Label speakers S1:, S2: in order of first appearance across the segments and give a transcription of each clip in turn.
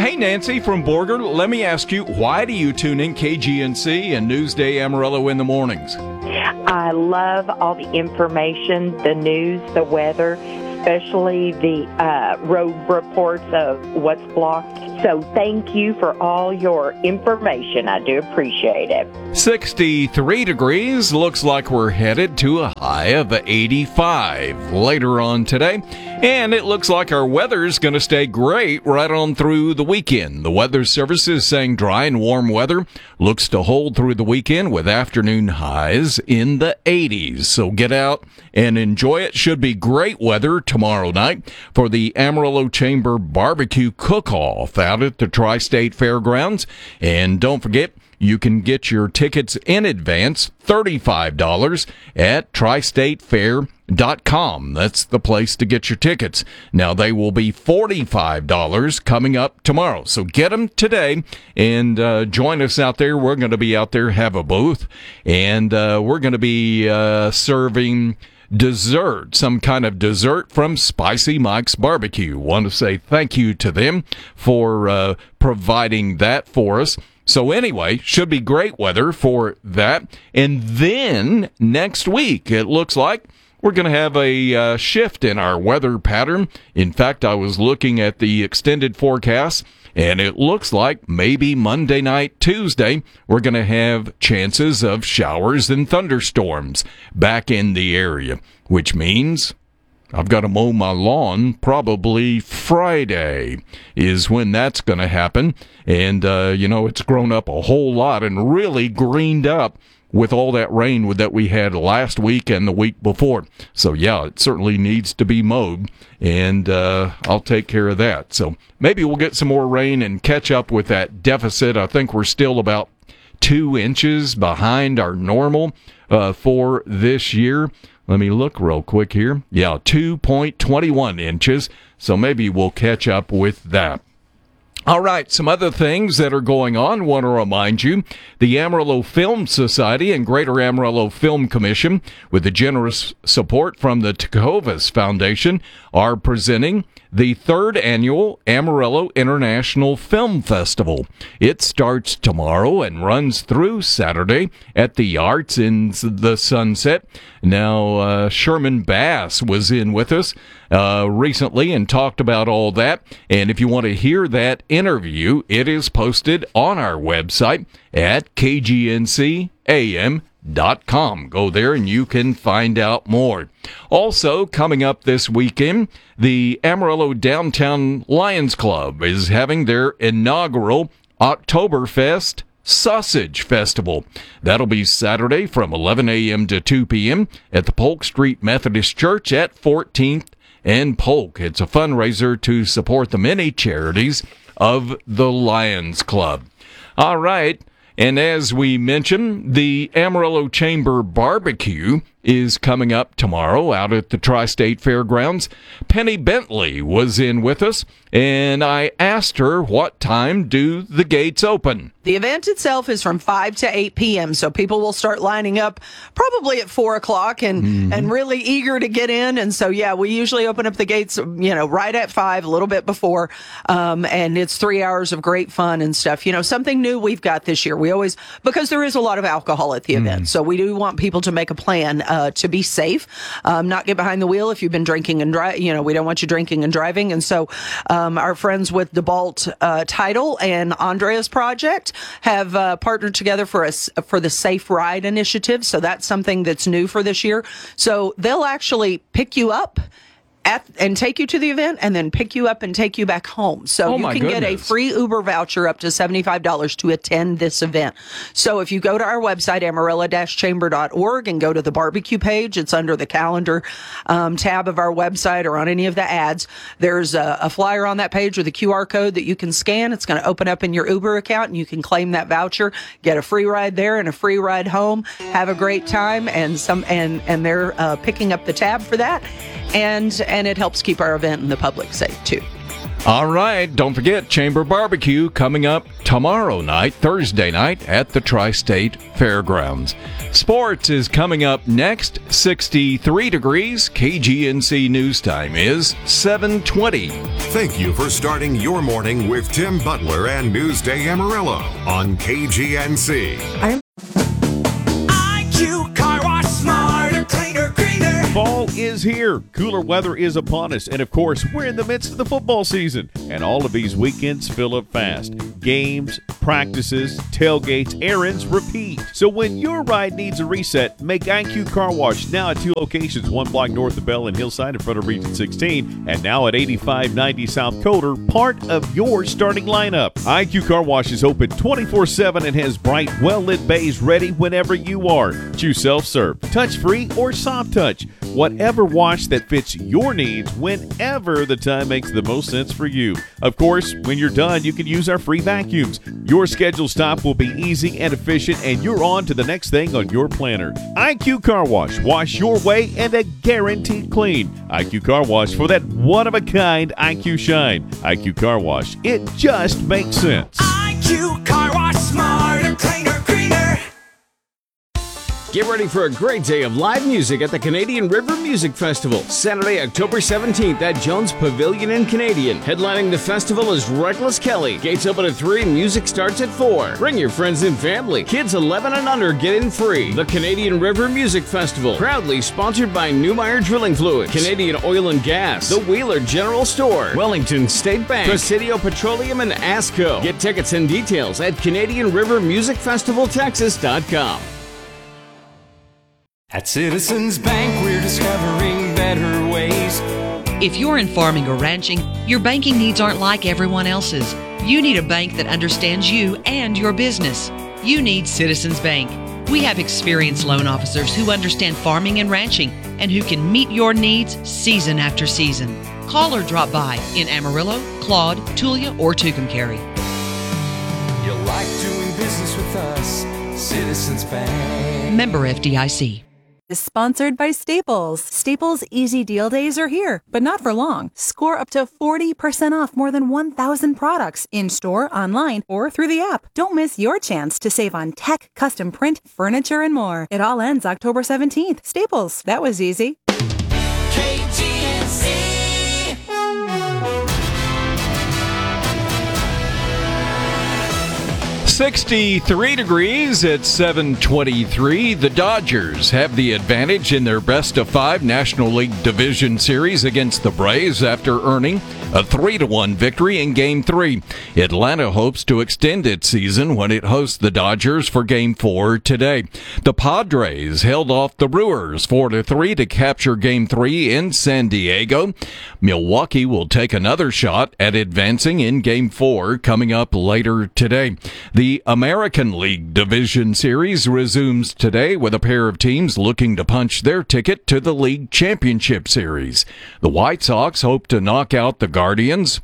S1: Hey, Nancy from Borger, let me ask you, why do you tune in KGNC and Newsday Amarillo in the mornings?
S2: I love all the information, the news, the weather, especially the road reports of what's blocked. So thank you for all your information. I do appreciate it.
S1: 63 degrees. Looks like we're headed to a high of 85 later on today. And it looks like our weather's going to stay great right on through the weekend. The Weather Service is saying dry and warm weather looks to hold through the weekend with afternoon highs in the 80s. So get out and enjoy it. Should be great weather tomorrow night for the Amarillo Chamber Barbecue Cook-Off out at the Tri-State Fairgrounds. And don't forget, you can get your tickets in advance, $35 at tristatefair.com. That's the place to get your tickets. Now, they will be $45 coming up tomorrow. So get them today and join us out there. We're going to be out there, have a booth, and we're going to be serving dessert, some kind of dessert from Spicy Mike's Barbecue. Want to say thank you to them for providing that for us. So anyway, should be great weather for that. And then next week, it looks like we're going to have a shift in our weather pattern. In fact, I was looking at the extended forecast, and it looks like maybe Monday night, Tuesday, we're going to have chances of showers and thunderstorms back in the area, which means I've got to mow my lawn probably Friday is when that's going to happen. And, it's grown up a whole lot and really greened up with all that rain that we had last week and the week before. So, yeah, it certainly needs to be mowed, and I'll take care of that. So maybe we'll get some more rain and catch up with that deficit. I think we're still about 2 inches behind our normal for this year. Let me look real quick here. Yeah, 2.21 inches. So maybe we'll catch up with that. All right, some other things that are going on. Want to remind you, the Amarillo Film Society and Greater Amarillo Film Commission, with the generous support from the Tecovas Foundation, are presenting the 3rd annual Amarillo International Film Festival. It starts tomorrow and runs through Saturday at the Arts in the Sunset. Now, Sherman Bass was in with us recently and talked about all that. And if you want to hear that interview, it is posted on our website at kgncam.com. Go there and you can find out more. Also, coming up this weekend, the Amarillo Downtown Lions Club is having their inaugural Oktoberfest Sausage Festival. That'll be Saturday from 11 a.m. to 2 p.m. at the Polk Street Methodist Church at 14th and Polk. It's a fundraiser to support the many charities of the Lions Club. All right. And as we mentioned, the Amarillo Chamber Barbecue is coming up tomorrow out at the Tri-State Fairgrounds. Penny Bentley was in with us, and I asked her what time do the gates open.
S3: The event itself is from 5 to 8 p.m., so people will start lining up probably at 4 o'clock and really eager to get in. And so, yeah, we usually open up the gates, right at 5, a little bit before, and it's 3 hours of great fun and stuff. Something new we've got this year. We always, because there is a lot of alcohol at the event, so we do want people to make a plan to be safe, not get behind the wheel if you've been drinking and driving. We don't want you drinking and driving. And so our friends with DeBalt Title and Andrea's Project have partnered together for the Safe Ride initiative. So that's something that's new for this year. So they'll actually pick you up and take you to the event and then pick you up and take you back home. So you can get a free Uber voucher up to $75 to attend this event. So if you go to our website, amarillo-chamber.org, and go to the barbecue page, it's under the calendar tab of our website or on any of the ads. There's a flyer on that page with a QR code that you can scan. It's going to open up in your Uber account and you can claim that voucher, get a free ride there and a free ride home, have a great time, and they're picking up the tab for that. And it helps keep our event and the public safe, too.
S1: All right, don't forget Chamber Barbecue coming up tomorrow night, Thursday night, at the Tri-State Fairgrounds. Sports is coming up next, 63 degrees. KGNC News Time is 7:20.
S4: Thank you for starting your morning with Tim Butler and Newsday Amarillo on KGNC.
S5: IQ Car Wash, smarter, cleaner, greener.
S6: Fall is here. Cooler weather is upon us. And of course, we're in the midst of the football season. And all of these weekends fill up fast. Games, practices, tailgates, errands, repeat. So when your ride needs a reset, make IQ Car Wash now at 2 locations, 1 block north of Bell and Hillside in front of Region 16, and now at 8590 South Coder, part of your starting lineup. IQ Car Wash is open 24/7 and has bright, well-lit bays ready whenever you are. Choose self-serve, touch-free, or soft touch. Whatever wash that fits your needs whenever the time makes the most sense for you. Of course, when you're done, you can use our free vacuums. Your scheduled stop will be easy and efficient, and you're on to the next thing on your planner. IQ Car Wash. Wash your way and a guaranteed clean. IQ Car Wash for that one-of-a-kind IQ shine. IQ Car Wash. It just makes sense.
S5: IQ Car Wash, smarter, cleaner, greener.
S7: Get ready for a great day of live music at the Canadian River Music Festival, Saturday, October 17th at Jones Pavilion in Canadian. Headlining the festival is Reckless Kelly. Gates open at 3 and music starts at 4. Bring your friends and family. Kids 11 and under get in free. The Canadian River Music Festival, proudly sponsored by Newmeyer Drilling Fluids, Canadian Oil and Gas, the Wheeler General Store, Wellington State Bank, Presidio Petroleum, and ASCO. Get tickets and details at CanadianRiverMusicFestivalTexas.com.
S5: At Citizens Bank, we're discovering better ways.
S8: If you're in farming or ranching, your banking needs aren't like everyone else's. You need a bank that understands you and your business. You need Citizens Bank. We have experienced loan officers who understand farming and ranching and who can meet your needs season after season. Call or drop by in Amarillo, Claude, Tulia, or Tucumcari.
S5: You'll like doing business with us, Citizens Bank.
S8: Member FDIC.
S9: Is sponsored by Staples. Staples Easy Deal Days are here, but not for long. Score up to 40% off more than 1,000 products in-store, online, or through the app. Don't miss your chance to save on tech, custom print, furniture, and more. It all ends October 17th. Staples. That was easy.
S5: KGNC.
S1: 63 degrees at 7:23. The Dodgers have the advantage in their best-of-5 National League Division Series against the Braves after earning a 3-1 victory in Game 3. Atlanta hopes to extend its season when it hosts the Dodgers for Game 4 today. The Padres held off the Brewers 4-3 to capture Game 3 in San Diego. Milwaukee will take another shot at advancing in Game 4 coming up later today. The American League Division Series resumes today with a pair of teams looking to punch their ticket to the League Championship Series. The White Sox hope to knock out the Guardians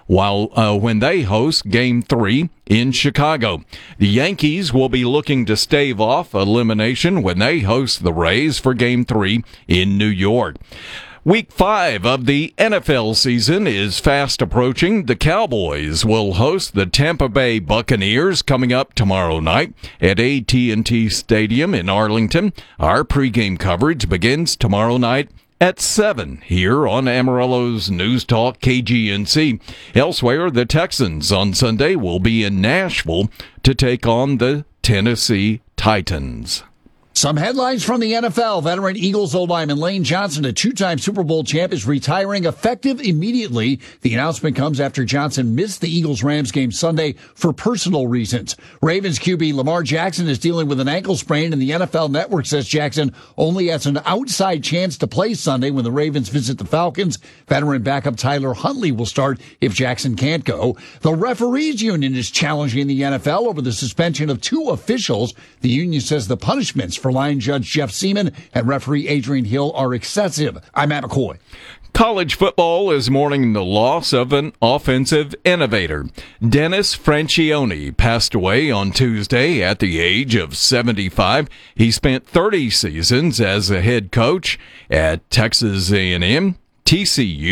S1: when they host Game 3 in Chicago. The Yankees will be looking to stave off elimination when they host the Rays for Game 3 in New York. Week 5 of the NFL season is fast approaching. The Cowboys will host the Tampa Bay Buccaneers coming up tomorrow night at AT&T Stadium in Arlington. Our pregame coverage begins tomorrow night at 7 here on Amarillo's News Talk KGNC. Elsewhere, the Texans on Sunday will be in Nashville to take on the Tennessee Titans.
S10: Some headlines from the NFL. Veteran Eagles O-lineman Lane Johnson, a 2-time Super Bowl champ, is retiring effective immediately. The announcement comes after Johnson missed the Eagles-Rams game Sunday for personal reasons. Ravens QB Lamar Jackson is dealing with an ankle sprain, and the NFL Network says Jackson only has an outside chance to play Sunday when the Ravens visit the Falcons. Veteran backup Tyler Huntley will start if Jackson can't go. The Referees Union is challenging the NFL over the suspension of 2 officials. The union says the punishments for line judge Jeff Seaman and referee Adrian Hill are excessive. I'm Matt McCoy.
S1: College football is mourning the loss of an offensive innovator. Dennis Franchione passed away on Tuesday at the age of 75. He spent 30 seasons as a head coach at Texas A&M, TCU,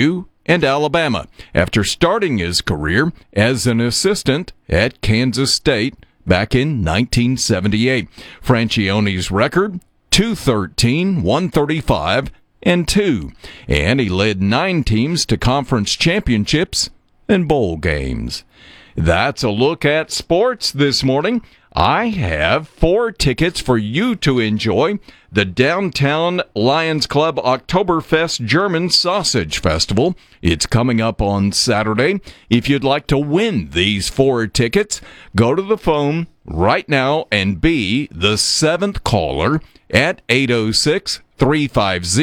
S1: and Alabama after starting his career as an assistant at Kansas State back in 1978. Franchione's record, 213, 135, and 2. And he led 9 teams to conference championships and bowl games. That's a look at sports this morning. I have 4 tickets for you to enjoy the Downtown Lions Club Oktoberfest German Sausage Festival. It's coming up on Saturday. If you'd like to win these 4 tickets, go to the phone right now and be the 7th caller at 806-350